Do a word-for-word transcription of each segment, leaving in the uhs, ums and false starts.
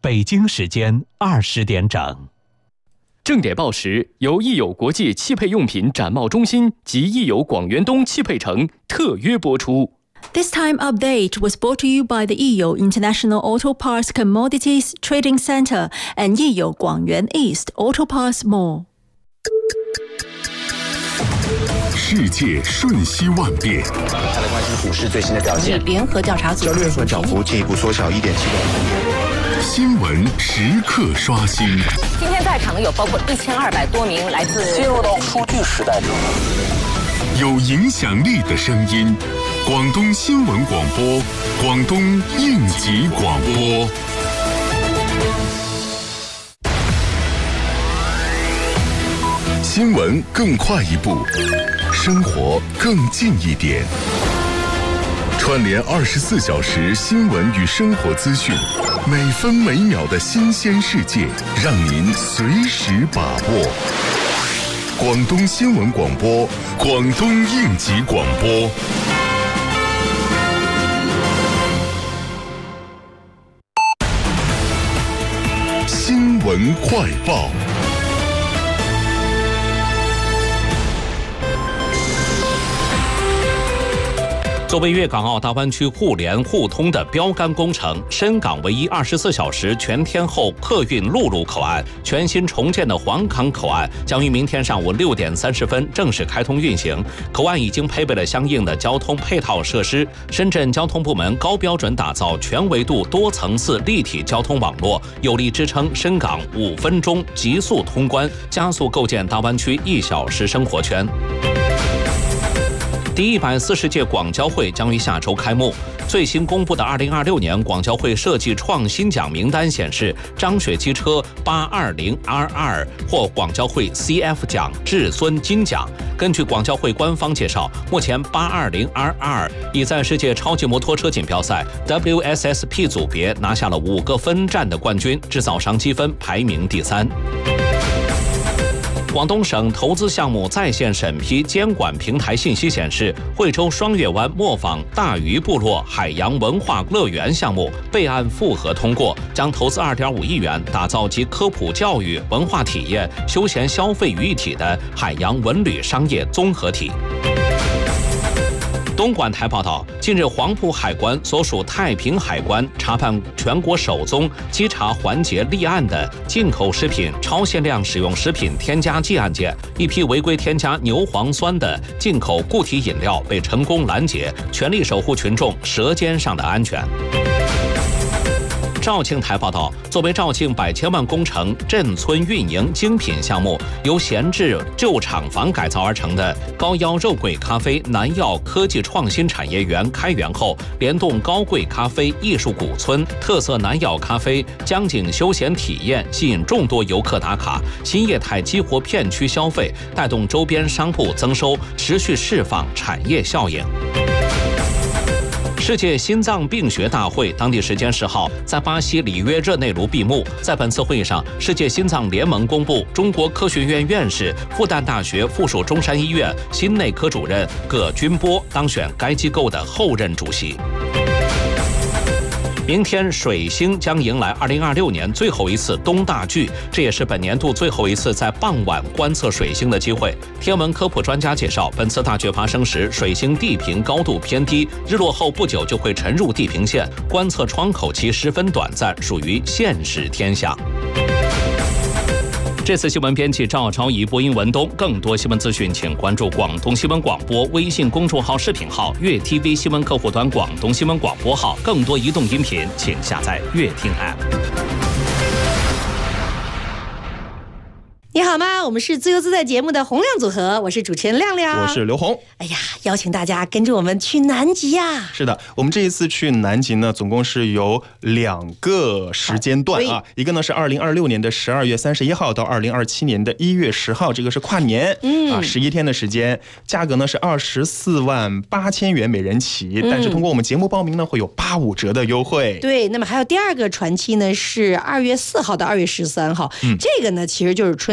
北京时间二十点整。 正点报时由益友国际汽配用品展贸中心及益友广元东汽配城特约播出。 This time update was brought to you by the Yiyo International Auto Parts Commodities Trading Center and Yiyo Guangyuan East Auto Parts Mall。 世界瞬息万变， 再来关心股市最新的表现。 联合调查组交易日涨幅进一步缩小一点七个百分点。 新闻时刻刷新。 今天在场的有包括一千二百多名来自进入到数据时代中， 有影响力的声音，广东新闻广播，广东应急广播。新闻更快一步，生活更近一点。串联二十四小时新闻与生活资讯，每分每秒的新鲜世界，让您随时把握。广东新闻广播，广东应急广播。新闻快报。 作为粤港澳大湾区互联互通的标杆工程，深港唯一二十四小时全天候客运陆路口岸全新重建的黄港口岸将于明天上午六点三十分正式开通运行。口岸已经配备了相应的交通配套设施。深圳交通部门高标准打造全维度多层次立体交通网络，有力支撑深港五分钟极速通关，加速构建大湾区一小时生活圈。第一百四十届广交会将于下周开幕。最新公布的二零二六年广交会设计创新奖名单显示，张雪机车八二零 R 二获广交会 C F 奖至尊金奖。根据广交会官方介绍，目前八二零 R 二已在世界超级摩托车锦标赛 W S S P 组别拿下了五个分站的冠军，制造商积分排名第三。广东省投资项目在线审批监管平台信息显示，惠州双月湾磨坊大鱼部落海洋文化乐园项目备案复核通过，将投资二点五亿元打造集科普教育、文化体验、休闲消费于一体的海洋文旅商业综合体。东莞台报道，近日黄埔海关所属太平海关查办全国首宗稽查环节立案的进口食品超限量使用食品添加剂案件，一批违规添加牛磺酸的进口固体饮料被成功拦截，全力守护群众舌尖上的安全。肇庆台报道，作为肇庆百千万工程镇村运营精品项目，由闲置旧厂房改造而成的高腰肉桂咖啡南药科技创新产业园开园后，联动高贵咖啡艺术古村、特色南药咖啡、江景休闲体验，吸引众多游客打卡，新业态激活片区消费，带动周边商铺增收，持续释放产业效应。世界心脏病学大会当地时间十号在巴西里约热内卢闭幕。在本次会议上，世界心脏联盟公布中国科学院院士、复旦大学附属中山医院心内科主任葛军波当选该机构的后任主席。明天水星将迎来二零二六年最后一次东大距，这也是本年度最后一次在傍晚观测水星的机会。天文科普专家介绍，本次大距发生时，水星地平高度偏低，日落后不久就会沉入地平线，观测窗口期十分短暂，属于现实天象。这次新闻编辑赵超仪，播音文东。更多新闻资讯，请关注广东新闻广播微信公众号、视频号、粤 T V 新闻客户端广东新闻广播号。更多移动音频，请下载粤听 App。 你好吗？我们是自由自在节目的洪亮组合，我是主持人亮亮， 我是刘红。 哎呀，邀请大家跟着我们去南极呀！ 是的，我们这一次去南极呢，总共是有两个时间段啊，一个呢是二零二六年的十二月三十一号到二零二七年的一月十号，这个是跨年，嗯啊，十一天的时间，价格呢是二十四万八千元每人起，嗯、但是通过我们节目报名呢，会有八五折的优惠。 对，那么还有第二个传期呢是二月四号到二月十三号，嗯、这个呢其实就是春。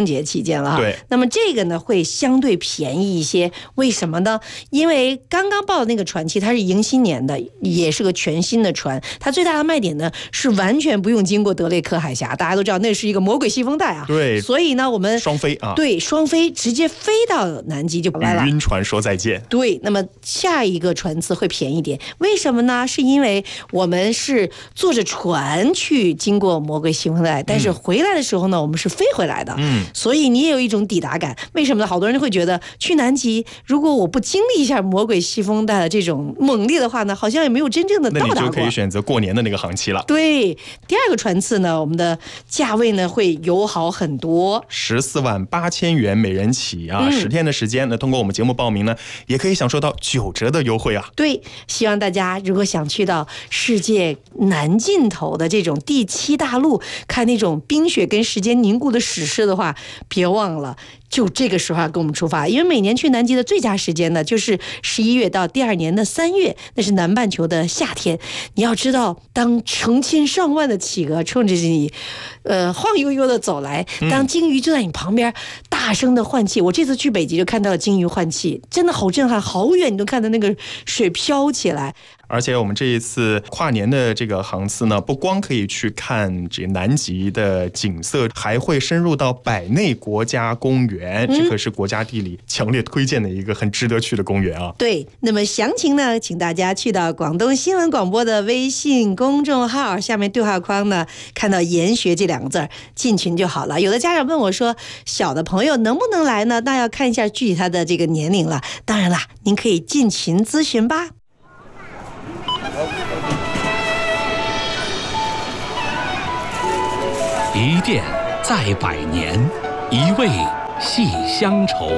节期间了哈。 对， 那么这个呢会相对便宜一些，为什么呢？因为刚刚报的那个传奇它是迎新年的，也是个全新的船，它最大的卖点呢是完全不用经过德雷克海峡，大家都知道那是一个魔鬼西风带啊。 对， 所以呢我们双飞啊， 对，双飞直接飞到南极就来了， 与晕船说再见。 对，那么下一个船次会便宜点，为什么呢？是因为我们是坐着船去经过魔鬼西风带，但是回来的时候呢，我们是飞回来的，嗯，所以你也有一种抵达感。为什么呢？好多人会觉得去南极，如果我不经历一下魔鬼西风带的这种猛烈的话呢，好像也没有真正的到达过。 那你就可以选择过年的那个航期了。 对，第二个船次呢，我们的价位呢会友好很多， 十四万八千元每人起啊，十、嗯、天的时间，那通过我们节目报名呢，也可以享受到九折的优惠啊。 对，希望大家如果想去到世界南尽头的这种第七大陆，看那种冰雪跟时间凝固的史诗的话，别忘了就这个时候跟我们出发，因为每年去南极的最佳时间呢，就是十一月到第二年的三月，那是南半球的夏天。你要知道，当成千上万的企鹅冲着你，呃，晃悠悠的走来，当鲸鱼就在你旁边大声的换气，我这次去北极就看到了鲸鱼换气，真的好震撼，好远你都看到那个水飘起来。 而且我们这一次跨年的这个航次呢，不光可以去看这个南极的景色，还会深入到百内国家公园，嗯、这可是国家地理强烈推荐的一个很值得去的公园啊。 对，那么详情呢，请大家去到广东新闻广播的微信公众号，下面对话框呢看到研学这两个字，进群就好了。有的家长问我说，小的朋友能不能来呢？那要看一下具体他的这个年龄了。当然啦，您可以进群咨询吧。 一店在百年，一味系乡愁。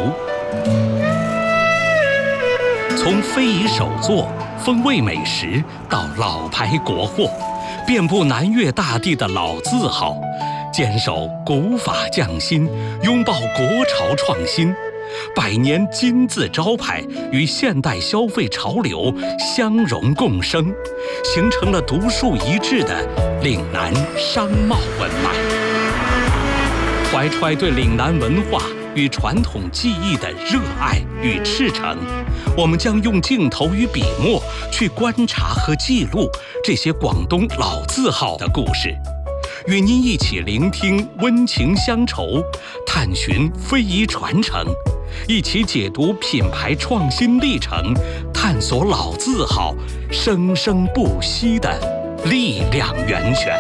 从非遗手作、风味美食到老牌国货，遍布南粤大地的老字号，坚守古法匠心，拥抱国潮创新。百年金字招牌与现代消费潮流相融共生，形成了独树一帜的岭南商贸文脉。怀揣对岭南文化与传统技艺的热爱与赤诚，我们将用镜头与笔墨去观察和记录这些广东老字号的故事，与您一起聆听温情乡愁，探寻非遗传承，一起解读品牌创新历程，探索老字号生生不息的力量源泉。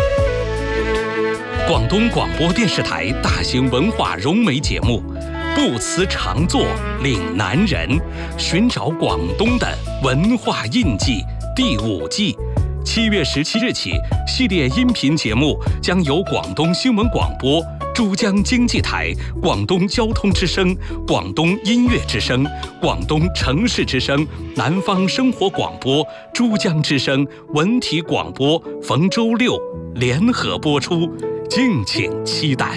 广东广播电视台大型文化融媒节目《不辞常作岭南人》，寻找广东的文化印记第五季，七月十七日起，系列音频节目将由广东新闻广播、珠江经济台、广东交通之声、广东音乐之声、广东城市之声、南方生活广播、珠江之声、文体广播逢周六联合播出，敬请期待。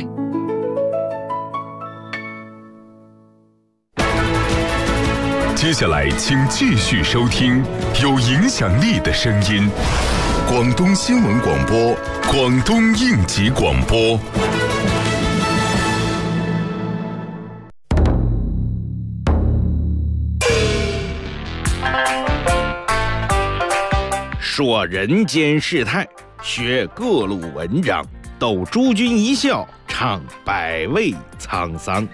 接下来请继续收听有影响力的声音，广东新闻广播，广东应急广播。 说人间世态，学各路文章，逗诸君一笑，唱百味沧桑。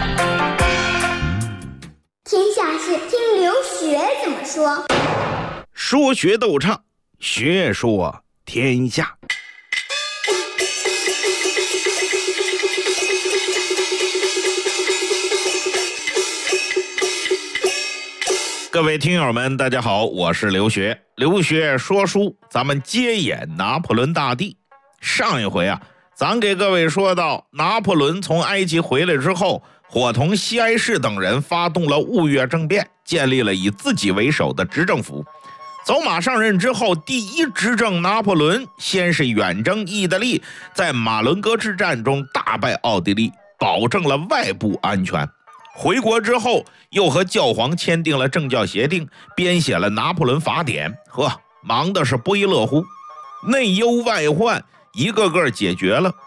天下事听刘学怎么说。 说学逗唱，学说天下。各位听友们，大家好，我是刘学。刘学说书，咱们接演拿破仑大帝。上一回啊，咱给各位说到，拿破仑从埃及回来之后，伙同西埃士等人发动了雾月政变，建立了以自己为首的执政府。走马上任之后，第一执政拿破仑先是远征意大利，在马伦哥之战中大败奥地利，保证了外部安全。回国之后，又和教皇签订了政教协定，编写了拿破仑法典，呵，忙的是不亦乐乎。内忧外患一个个解决了，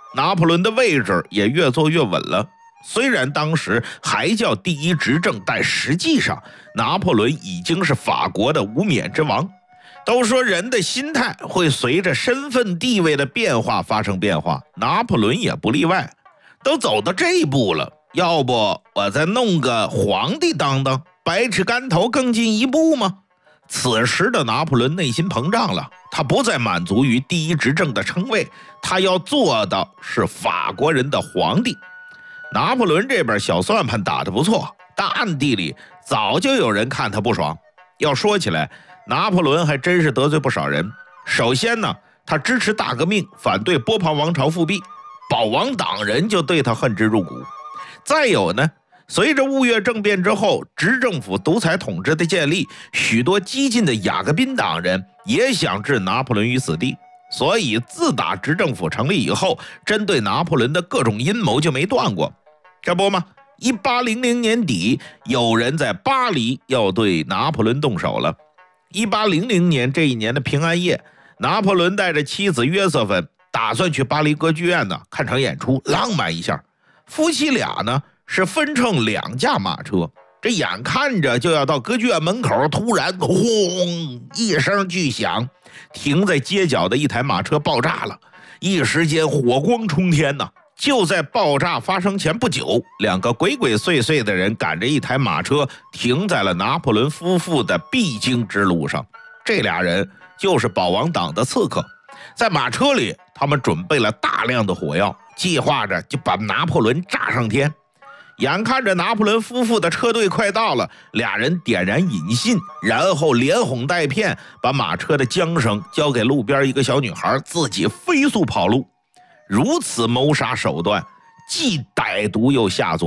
拿破仑的位置也越坐越稳了。虽然当时还叫第一执政，但实际上拿破仑已经是法国的无冕之王。都说人的心态会随着身份地位的变化发生变化，拿破仑也不例外。都走到这一步了，要不我再弄个皇帝当当，百尺竿头更进一步吗？此时的拿破仑内心膨胀了，他不再满足于第一执政的称谓，他要做的是法国人的皇帝。拿破仑这边小算盘打得不错，但暗地里早就有人看他不爽。要说起来，拿破仑还真是得罪不少人。首先呢，他支持大革命，反对波旁王朝复辟，保王党人就对他恨之入骨。再有呢，随着雾月政变之后，执政府独裁统治的建立，许多激进的雅各宾党人也想置拿破仑于死地。所以自打执政府成立以后，针对拿破仑的各种阴谋就没断过。这不吗？一八零零年底，有人在巴黎要对拿破仑动手了。一八零零年这一年的平安夜，拿破仑带着妻子约瑟芬打算去巴黎歌剧院呢看场演出，浪漫一下。夫妻俩呢是分乘两架马车，这眼看着就要到歌剧院门口，突然轰一声巨响，停在街角的一台马车爆炸了，一时间火光冲天呐！就在爆炸发生前不久，两个鬼鬼祟祟的人赶着一台马车停在了拿破仑夫妇的必经之路上。这俩人就是保王党的刺客，在马车里他们准备了大量的火药，计划着就把拿破仑炸上天。眼看着拿破仑夫妇的车队快到了，俩人点燃引信，然后连哄带骗把马车的缰绳交给路边一个小女孩，自己飞速跑路。如此谋杀手段既歹毒又下作。